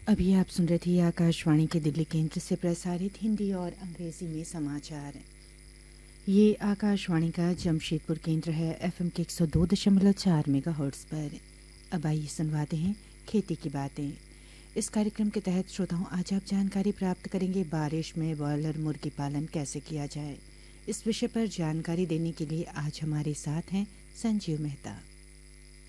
अभी आप सुन रहे थे आकाशवाणी के दिल्ली केंद्र से प्रसारित हिंदी और अंग्रेजी में समाचार। ये आकाशवाणी का जमशेदपुर केंद्र है, एफएम के 102.4 मेगाहर्ट्ज पर। अब आइए सुनवाते हैं खेती की बातें। इस कार्यक्रम के तहत श्रोताओं, आज आप जानकारी प्राप्त करेंगे बारिश में ब्रॉयलर मुर्गी पालन कैसे किया जाए। इस विषय पर जानकारी देने के लिए आज हमारे साथ हैं संजीव मेहता।